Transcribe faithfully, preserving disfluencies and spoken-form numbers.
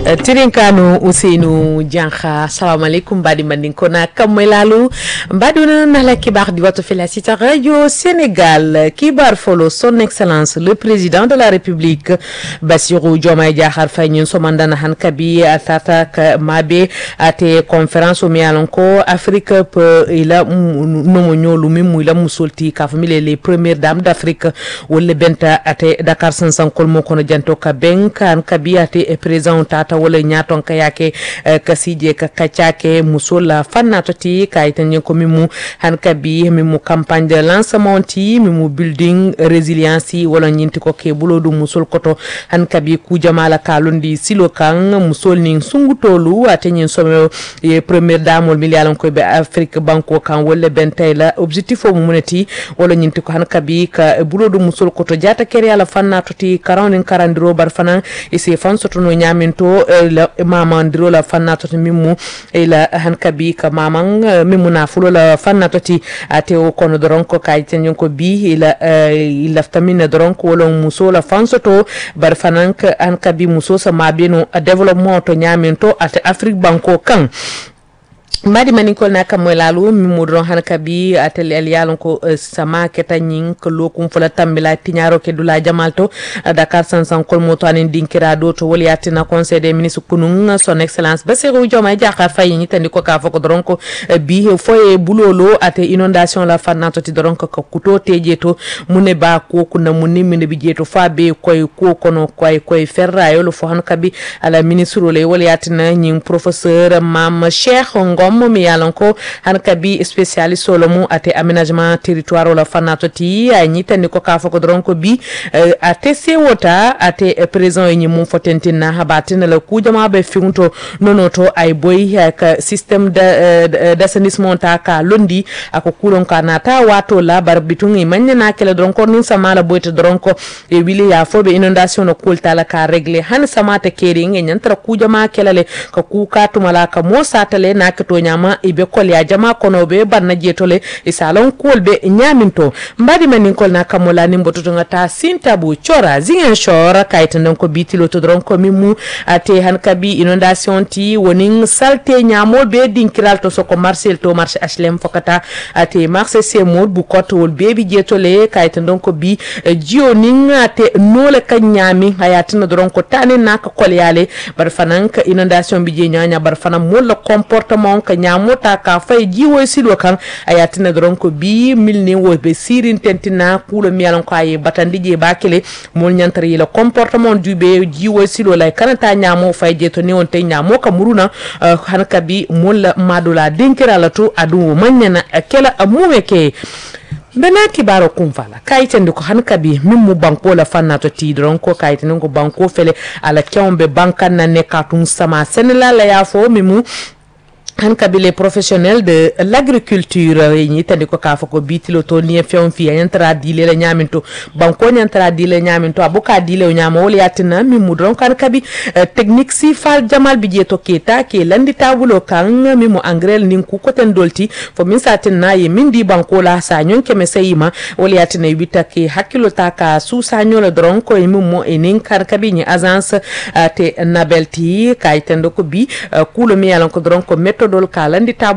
Tirinkano Ousseynou Diankha salaamaaleykum mbaɗi mandinkona kammoy laalu mbaɗuna nala kibar di watu felicita radio Sénégal kibar folo son excellence le président de la république Bassirou Diomaye Diakhar Faye ñun somandana han kabi atatak mabe ate conférence o mialonko Afrique pe ila nomo ñolu mi muy la musolti ka famille les premières dames d'Afrique wolle benta ate Dakar sansan kolmo kono janto ka ben kan kabi ate président tata wala nyaton ka yake kasije ka kachake musola fanna toti kayten ko mimu han kabi mimu campagne de lancement ti mimu building resilience wala nyinti ko ke bulodu musol koto han kabi ku jamala kalundi silo kan musol ning sungutolu atenyen somme e première dame wol milialon ko be Afrique banko kan wala bentayla objectif o muneti wala nyinti ko han kabi ka bulodu musol koto jata kere ala fanna toti quarante quarante bar fanan e se fan soto no nyaminto la mama ndiro la fannato mimu ila hankabi ka mamang mimu na fulo la fannato ti ateo kono doronko kay tenyon ko bi ila ila tamina doronko wala muso la fansoto bar fanank hankabi muso sa mabino development to nyaminto at Afrique banko kan madi manikol na kam lalu mi mudron hanaka bi atel el yalon ko uh, sama keta nyin ko lokum fula tambila tinyaro ke dula jamalto uh, Dakar sansan kol moto anen dinkira do to woli atina conseil des ministres kunun son excellence Bassirou Diomaye Diakhar Faye ni tandi ko ka foko dron ko uh, bi foye bulolo ate inondation la fannato ti dron ko kuto tejeto mune ba ko kuna munni mine bi jeto fa be koy ko kono koy koy ferrayo lo fo hanaka bi ala ministre le woli atina nyin professeur mam Cheikh Ngom mi yalon ko han kabi spécialiste solomu ate aménagement territoire la fanato ti ay nyitani ko ka fako dron ko bi uh, ate sewota ate uh, président yi mum fotentina habatina la ku jama be fiunto nonoto ay boy ka système de d'assainissement ta ka londi ako kulon ka nata wato la barbitungi manyana kele dron ko nin samala boyte dron ko e wili ya fobe inondation no kulta la ka régler han samata keri ngenyantra ku jama kelale ka ku katumala ka mo satale nakato nyama ibe kol ya jama kono be banna jetole isalon kolbe nyaminto mbadi manin kol na kamola ni mboto ngata sintabu chora zingen shora kaitan ko bitilo to dron ko mimu ate han kabi inondation ti woning salte nyamol be dinkiral to soko marcel to marché H L M fokata ate marché semod bu kotol bebi jetole kaitan ko bi jioning ate nole kanyami hayatina dron ko tane naka kol yale bar fananka inondation bi je nyanya bar fanam mo le comportement ka nyamota ka fay jiwo silo kan ayatina doron ko bi milni wo be sirin tentina kulo mialon ko ay batandi je bakele mol nyantari le comportement du be jiwo silo lay kanata nyamo fay je to newon te nyamo ka muruna uh, hanka bi mol madula dinkira la to adu manyana kala amumeke bena kibaro kumfala kaitende ko hankabi mimmu banko la fannato tidron ko kaitende ko banko fele ala kyombe bankan na nekatun sama senela la yafo mimu han kabile professionnel de l'agriculture ni tandi ko ka fako bitilo to ni fion fi yantra dile la nyaminto banko nyantra dile nyaminto abuka dile nyama woli yatina mi mudron kan kabi uh, technique si fal jamal bi jeto keta ke landi tabulo kan mi mo angrel nin ku ko ten dolti fo min satin na ye min di banko la sa nyon ke mesayima woli yatina bita ke hakilo taka su sa nyola dron ko mi mo enin kan kabi ni agence uh, te nabelti kay tendo ko bi uh, kulo mi yalon ko dron ko metto dol kalandi